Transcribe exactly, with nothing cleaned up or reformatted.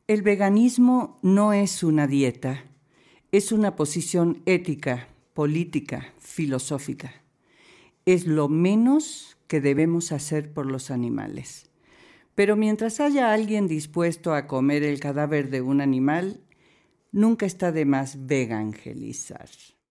El veganismo no es una dieta, es una posición ética, política, filosófica. Es lo menos que debemos hacer por los animales. Pero mientras haya alguien dispuesto a comer el cadáver de un animal, nunca está de más vegangelizar.